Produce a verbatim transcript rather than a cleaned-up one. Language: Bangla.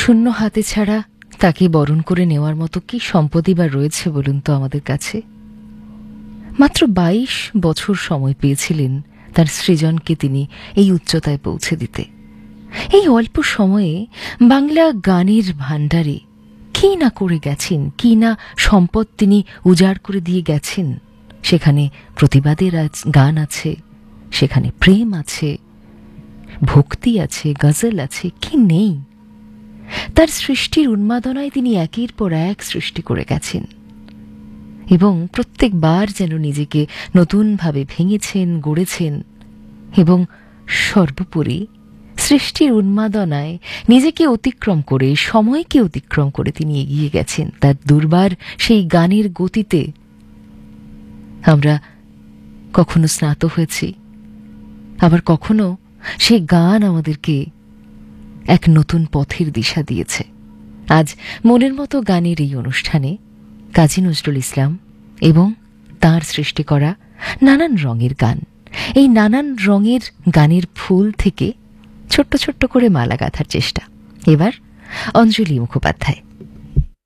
শূন্য হাতে ছাড়া তাকে বরণ করে নেওয়ার মতো কি সম্পদই বা রয়েছে বলুন তো আমাদের কাছে। মাত্র বাইশ বছর সময় পেয়েছিলেন তার সৃজনকে তিনি এই উচ্চতায় পৌঁছে দিতে। এই অল্প সময়ে বাংলা গানের ভাণ্ডারে কি না করে গেছেন, কি না সম্পদ তিনি উজাড় করে দিয়ে গেছেন। সেখানে প্রতিবাদের গান আছে, সেখানে প্রেম আছে, ভক্তি আছে, গজল আছে, কি নেই। তার সৃষ্টির উন্মাদনায় তিনি একের পর এক সৃষ্টি করে গেছেন এবং প্রত্যেকবার যেন নিজেকে নতুনভাবে ভেঙেছেন, গড়েছেন এবং সর্বোপরি সৃষ্টির উন্মাদনায় নিজেকে অতিক্রম করে, সময়কে অতিক্রম করে তিনি এগিয়ে গেছেন তার দুর্বার সেই গানের গতিতে। আমরা কখনো স্নাত হয়েছি, আবার কখনো সেই গান আমাদেরকে এক নতুন পথের দিশা দিয়েছে। আজ মনের মতো গানের এই অনুষ্ঠানে কাজী নজরুল ইসলাম এবং তার সৃষ্টি করা নানান রঙের গান, এই নানান রঙের গানের ফুল থেকে ছোট্ট ছোট্ট করে মালা গাঁথার চেষ্টা। এবার অঞ্জলি মুখোপাধ্যায়।